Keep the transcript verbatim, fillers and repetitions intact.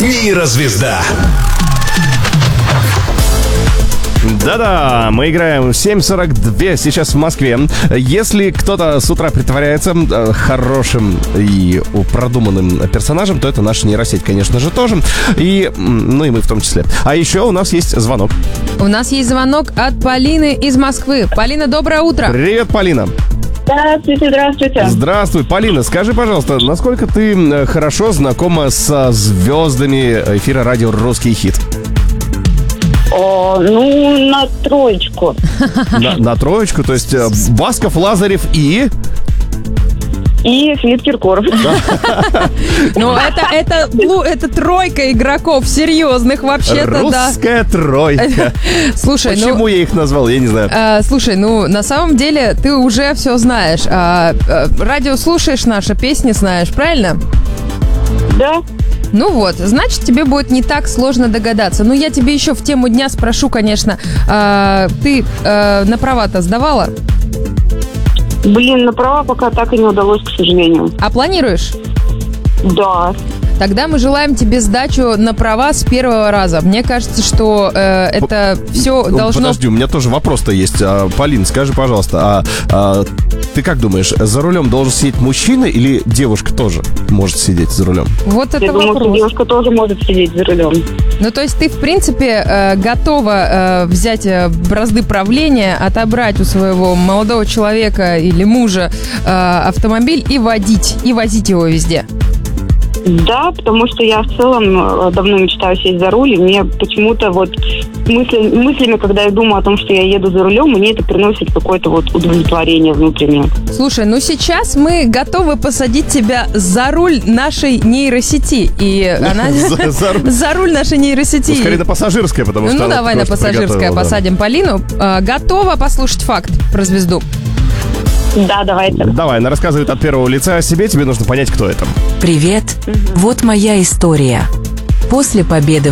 Нейрозвезда. Да-да, мы играем в семь сорок два сейчас в Москве. Если кто-то с утра притворяется э, хорошим и продуманным персонажем, то это наша нейросеть, конечно же, тоже. И, ну и мы в том числе. А еще у нас есть звонок. У нас есть звонок от Полины из Москвы. Полина, доброе утро. Привет, Полина. Здравствуйте, здравствуйте. Здравствуй, Полина. Скажи, пожалуйста, насколько ты хорошо знакома со звездами эфира радио «Русский хит»? О, ну, на троечку. На, на троечку, то есть Басков, Лазарев и... И Филипп Киркоров. Ну, это, это, это тройка игроков серьезных, вообще-то, да. Русская тройка. Слушай, Почему ну, я их назвал, я не знаю. А, слушай, ну, на самом деле, ты уже все знаешь. А, а, радио слушаешь наши, песни знаешь, правильно? Да. Ну вот, значит, тебе будет не так сложно догадаться. Ну, я тебе еще в тему дня спрошу, конечно. А, ты а, на права-то сдавала? Блин, на права пока так и не удалось, к сожалению. А планируешь? Да. Тогда мы желаем тебе сдачу на права с первого раза. Мне кажется, что э, это все должно... Подожди, у меня тоже вопрос-то есть. А, Полин, скажи, пожалуйста, а, а ты как думаешь, за рулем должен сидеть мужчина или девушка тоже может сидеть за рулем? Вот это Я вопрос. думаю, что девушка тоже может сидеть за рулем. Ну, то есть ты, в принципе, э, готова э, взять э, бразды правления, отобрать у своего молодого человека или мужа э, автомобиль и водить, и возить его везде? Да, потому что я в целом давно мечтаю сесть за руль, и мне почему-то вот мысли, мыслями, когда я думаю о том, что я еду за рулем, мне это приносит какое-то вот удовлетворение внутреннее. Слушай, ну сейчас мы готовы посадить тебя за руль нашей нейросети, и она за руль нашей нейросети. Скорее на пассажирское, потому что... Ну давай на пассажирское посадим Полину. Готова послушать факт про звезду? Да, давайте. Давай, она рассказывает от первого лица о себе, тебе нужно понять, кто это. Привет, вот моя история. После победы